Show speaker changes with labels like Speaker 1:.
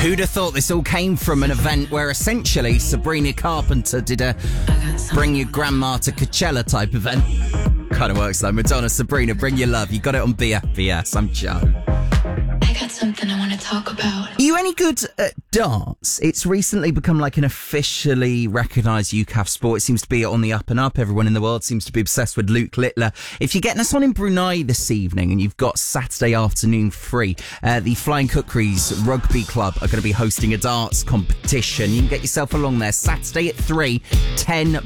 Speaker 1: Who'd have thought this all came from an event where essentially Sabrina Carpenter did a bring your grandma to Coachella type event? Kind of works though. Madonna, Sabrina, bring your love. You got it on BFBS. I'm Joe.
Speaker 2: I got something I want to talk about.
Speaker 1: Are you any good at darts? It's recently become like an officially recognised UCAF sport. It seems to be on the up and up. Everyone in the world seems to be obsessed with Luke Littler. If you're getting us on in Brunei this evening and you've got Saturday afternoon free, the Flying Cookeries Rugby Club are going to be hosting a darts competition. You can get yourself along there Saturday at 3, 10